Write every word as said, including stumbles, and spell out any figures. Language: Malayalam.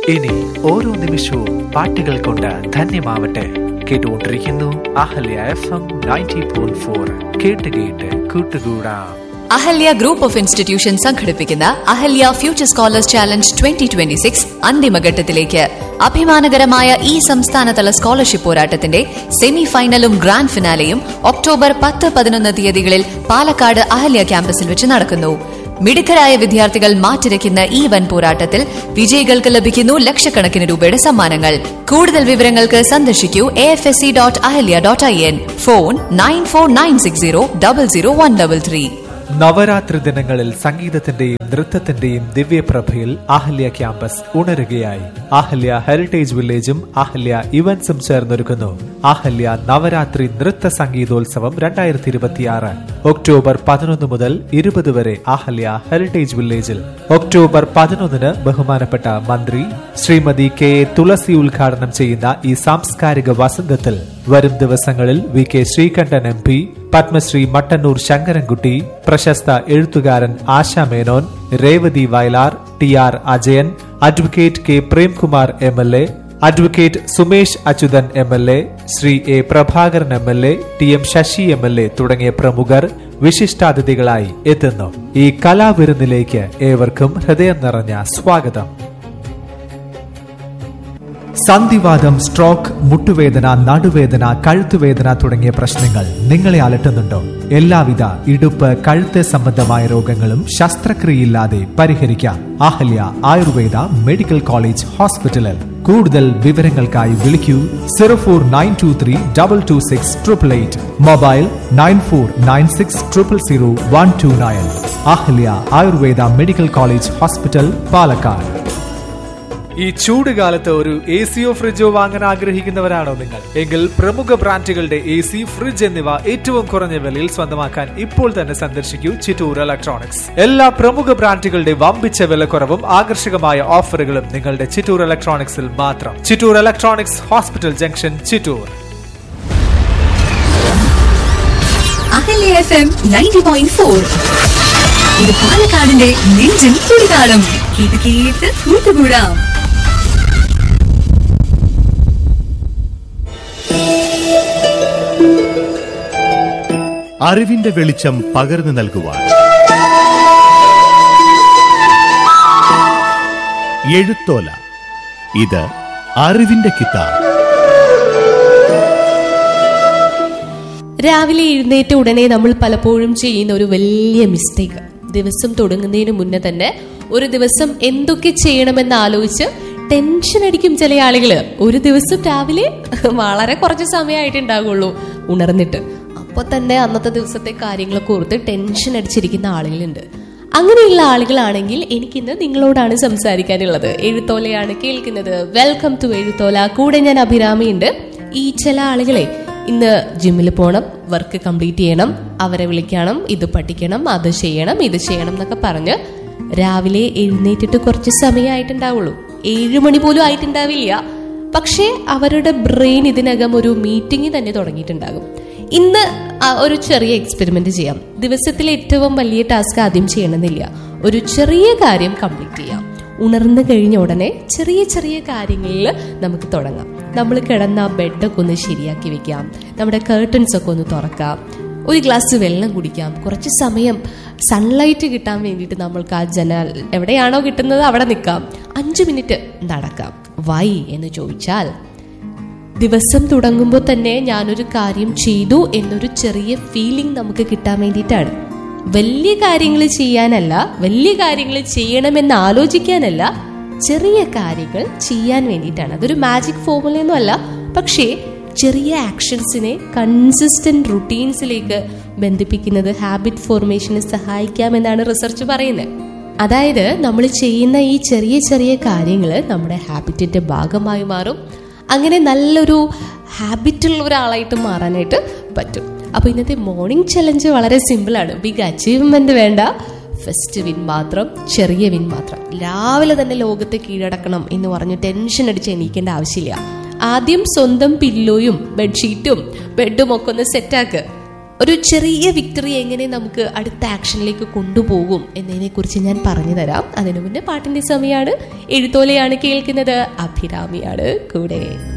ഇനി ഓരോ നിമിഷവും പാട്ടുകൾ കൊണ്ട് ധന്യമാവട്ടെ. കേട്ടുകൊണ്ടിരിക്കുന്നു Ahalya F M ninety point four. കേട്ട് കേട്ട് കൂട്ടുകൂടാം. അഹല്യ ഗ്രൂപ്പ് ഓഫ് ഇൻസ്റ്റിറ്റ്യൂഷൻ സംഘടിപ്പിക്കുന്ന Ahalya future scholars challenge twenty twenty six അന്തിമഘട്ടത്തിലേക്ക്. അഭിമാനകരമായ ഈ സംസ്ഥാനതല സ്കോളർഷിപ്പ് പോരാട്ടത്തിന്റെ സെമി ഫൈനലും ഗ്രാൻഡ് ഫിനാലെയും ഒക്ടോബർ പത്ത് പതിനൊന്ന് തീയതികളിൽ പാലക്കാട് അഹല്യ ക്യാമ്പസിൽ വെച്ച് നടക്കുന്നു. മിടുക്കരായ വിദ്യാർത്ഥികൾ മാറ്റിരയ്ക്കുന്ന ഈ വൻ പോരാട്ടത്തിൽ വിജയികൾക്ക് ലഭിക്കുന്നു ലക്ഷക്കണക്കിന് രൂപയുടെ സമ്മാനങ്ങൾ. കൂടുതൽ വിവരങ്ങൾക്ക് സന്ദർശിക്കൂ A F S C dot Ahalya dot I N. Phone nine four nine six zero double zero one double three. Navaratri ദിനങ്ങളിൽ സംഗീതത്തിന്റെയും നൃത്തത്തിന്റെയും ദിവ്യപ്രഭയിൽ അഹല്യ ക്യാമ്പസ് ഉണരുകയായി. അഹല്യ ഹെറിറ്റേജ് വില്ലേജും അഹല്യ ഇവന്റ്സും ചേർന്നൊരുക്കുന്നു അഹല്യ നവരാത്രി നൃത്ത സംഗീതോത്സവം രണ്ടായിരത്തി ഇരുപത്തിയാറ്. ഒക്ടോബർ പതിനൊന്ന് മുതൽ ഇരുപത് വരെ അഹല്യ ഹെറിറ്റേജ് വില്ലേജിൽ. ഒക്ടോബർ പതിനൊന്നിന് ബഹുമാനപ്പെട്ട മന്ത്രി ശ്രീമതി കെ എ തുളസി ഉദ്ഘാടനം ചെയ്യുന്ന ഈ സാംസ്കാരിക വസന്തത്തിൽ വരും ദിവസങ്ങളിൽ V K Sreekandan M P, Padmashri Mattannur Sankarankutty, പ്രശസ്ത എഴുത്തുകാരൻ ASHA Menon, Revathi Vayalar, T R Ajayan, advocate K Premkumar M L A, advocate Sumesh Achuthan M L A, Shri A Prabhakaran M L A, T M Sasi M L A തുടങ്ങിയ പ്രമുഖർ വിശിഷ്ടാതിഥികളായി എത്തുന്നു. ഈ കലാവിരുന്നിലേക്ക് ഏവർക്കും ഹൃദയം നിറഞ്ഞ സ്വാഗതം. സന്ധിവാതം, സ്ട്രോക്ക്, മുട്ടുവേദന, നടുവേദന, കഴുത്തുവേദന തുടങ്ങിയ പ്രശ്നങ്ങൾ നിങ്ങളെ അലട്ടുന്നുണ്ടോ? എല്ലാവിധ ഇടുപ്പ്, കഴുത്ത് സംബന്ധമായ രോഗങ്ങളും ശസ്ത്രക്രിയയില്ലാതെ പരിഹരിക്കാം അഹല്യ ആയുർവേദ മെഡിക്കൽ കോളേജ് ഹോസ്പിറ്റലിൽ. കൂടുതൽ വിവരങ്ങൾക്കായി വിളിക്കൂ zero four nine to three double two six triple eight. Mobile nine four nine six triple zero one two nine. Ahalya Ayurveda medical college hospital, Palakkad. ഈ ചൂട് കാലത്ത് ഒരു എ സിയോ ഫ്രിഡ്ജോ വാങ്ങാൻ ആഗ്രഹിക്കുന്നവരാണോ നിങ്ങൾ? എങ്കിൽ പ്രമുഖ ബ്രാൻഡുകളുടെ എ സി, ഫ്രിഡ്ജ് എന്നിവ ഏറ്റവും കുറഞ്ഞ വിലയിൽ സ്വന്തമാക്കാൻ ഇപ്പോൾ തന്നെ സന്ദർശിക്കൂ ചിറ്റൂർ ഇലക്ട്രോണിക്സ്. എല്ലാ പ്രമുഖ ബ്രാൻഡുകളുടെ വമ്പിച്ച വിലക്കുറവും ആകർഷകമായ ഓഫറുകളും നിങ്ങളുടെ ചിറ്റൂർ ഇലക്ട്രോണിക്സിൽ മാത്രം. Chittur electronics, hospital junction, Chittur. Ahalya F M ninety point four. ഇത് പാലക്കാടിന്റെ നെഞ്ചിൻ തുടിതാളം. കേട്ട് കേട്ട് കൂട്ടുകൂടാം. അറിവിന്റെ വെളിച്ചം പകർന്നു നൽകുവാൻ എഴുത്തോല. ഇത് അറിവിന്റെ കിതാബ്. രാവിലെ എഴുന്നേറ്റ ഉടനെ നമ്മൾ പലപ്പോഴും ചെയ്യുന്ന ഒരു വലിയ മിസ്റ്റേക്ക്, ദിവസം തുടങ്ങുന്നതിന് മുന്നേ തന്നെ ഒരു ദിവസം എന്തൊക്കെ ചെയ്യണമെന്ന് ആലോചിച്ച് ടെൻഷൻ അടിക്കും ചില ആളുകള്. ഒരു ദിവസം രാവിലെ വളരെ കുറച്ച് സമയമായിട്ടുണ്ടാകുള്ളൂ ഉണർന്നിട്ട്, അപ്പൊ തന്നെ അന്നത്തെ ദിവസത്തെ കാര്യങ്ങളൊക്കെ ഓർത്ത് ടെൻഷൻ അടിച്ചിരിക്കുന്ന ആളുകളുണ്ട്. അങ്ങനെയുള്ള ആളുകളാണെങ്കിൽ എനിക്കിന്ന് നിങ്ങളോടാണ് സംസാരിക്കാനുള്ളത്. എഴുത്തോലയാണ് കേൾക്കുന്നത്. Welcome to എഴുത്തോല. കൂടെ ഞാൻ അഭിരാമിയുണ്ട്. ഈ ചില ആളുകളെ ഇന്ന് ജിമ്മിൽ പോകണം, വർക്ക് കംപ്ലീറ്റ് ചെയ്യണം, അവരെ വിളിക്കണം, ഇത് പഠിക്കണം, അത് ചെയ്യണം, ഇത് ചെയ്യണം എന്നൊക്കെ പറഞ്ഞ് രാവിലെ എഴുന്നേറ്റിട്ട് കുറച്ച് സമയമായിട്ടുണ്ടാവുള്ളൂ. ഏഴു മണി പോലും ആയിട്ടുണ്ടാവില്ല. പക്ഷേ അവരുടെ ബ്രെയിൻ ഇതിനകം ഒരു മീറ്റിംഗ് തന്നെ തുടങ്ങിയിട്ടുണ്ടാകും. ഇന്ന് ഒരു ചെറിയ എക്സ്പെരിമെന്റ് ചെയ്യാം. ദിവസത്തിലെ ഏറ്റവും വലിയ ടാസ്ക് ആദ്യം ചെയ്യണമെന്നില്ല, ഒരു ചെറിയ കാര്യം കംപ്ലീറ്റ് ചെയ്യാം. ഉണർന്നു കഴിഞ്ഞ ഉടനെ ചെറിയ ചെറിയ കാര്യങ്ങളിൽ നമുക്ക് തുടങ്ങാം. നമ്മൾ കിടന്ന ബെഡൊക്കെ ഒന്ന് ശരിയാക്കി വെക്കാം, നമ്മുടെ കേർട്ടൻസ് ഒക്കെ ഒന്ന് തുറക്കാം, ഒരു ഗ്ലാസ് വെള്ളം കുടിക്കാം, കുറച്ച് സമയം സൺലൈറ്റ് കിട്ടാൻ വേണ്ടിയിട്ട് നമ്മൾക്ക് ആ ജനൽ എവിടെയാണോ കിട്ടുന്നത് അവിടെ നിൽക്കാം, അഞ്ചു മിനിറ്റ് നടക്കാം. വൈ എന്ന് ചോദിച്ചാൽ, ദിവസം തുടങ്ങുമ്പോൾ തന്നെ ഞാനൊരു കാര്യം ചെയ്തു എന്നൊരു ചെറിയ ഫീലിംഗ് നമുക്ക് കിട്ടാൻ വേണ്ടിയിട്ടാണ്. വലിയ കാര്യങ്ങൾ ചെയ്യാനല്ല, വലിയ കാര്യങ്ങൾ ചെയ്യണമെന്ന് ആലോചിക്കാനല്ല, ചെറിയ കാര്യങ്ങൾ ചെയ്യാൻ വേണ്ടിയിട്ടാണ്. അതൊരു മാജിക് ഫോർമുലയൊന്നും അല്ല, പക്ഷേ ചെറിയ ആക്ഷൻസിനെ കൺസിസ്റ്റന്റ് റുട്ടീൻസിലേക്ക് ബന്ധിപ്പിക്കുന്നത് ഹാബിറ്റ് ഫോർമേഷന് സഹായിക്കാമെന്നാണ് റിസർച്ച് പറയുന്നത്. അതായത് നമ്മൾ ചെയ്യുന്ന ഈ ചെറിയ ചെറിയ കാര്യങ്ങൾ നമ്മുടെ ഹാബിറ്റിന്റെ ഭാഗമായി മാറും. അങ്ങനെ നല്ലൊരു ഹാബിറ്റുള്ള ഒരാളായിട്ട് മാറാനായിട്ട് പറ്റും. അപ്പോൾ ഇന്നത്തെ മോർണിംഗ് ചലഞ്ച് വളരെ സിമ്പിളാണ്. ബിഗ് അച്ചീവ്മെന്റ് വേണ്ട, ഫസ്റ്റ് വിൻ മാത്രം, ചെറിയ വിൻ മാത്രം. രാവിലെ തന്നെ ലോകത്തെ കീഴടക്കണം എന്ന് പറഞ്ഞ് ടെൻഷൻ അടിച്ച് എണീക്കേണ്ട ആവശ്യമില്ല. ആദ്യം സ്വന്തം പില്ലോയും ബെഡ്ഷീറ്റും ബെഡും ഒക്കെ ഒന്ന് സെറ്റാക്ക്. ഒരു ചെറിയ വിക്ടറി എങ്ങനെ നമുക്ക് അടുത്ത ആക്ഷനിലേക്ക് കൊണ്ടുപോകും എന്നതിനെ കുറിച്ച് ഞാൻ പറഞ്ഞു തരാം. അതിനു മുന്നേ പാട്ടിന്റെ സമയമാണ്. എഴുത്തോലയാണ് കേൾക്കുന്നത്. അഭിരാമിയാണ് കൂടെ.